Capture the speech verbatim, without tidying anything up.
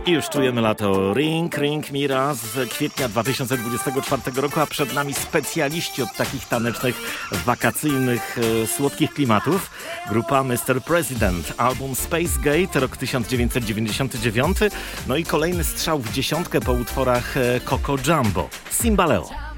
I już czujemy lato. Ring, ring, mira z kwietnia dwa tysiące dwudziestego czwartego roku, a przed nami specjaliści od takich tanecznych, wakacyjnych, e, słodkich klimatów. Grupa mister President, album Space Gate, rok tysiąc dziewięćset dziewięćdziesiąty dziewiąty. No i kolejny strzał w dziesiątkę po utworach e, Coco Jumbo, Simbaleo.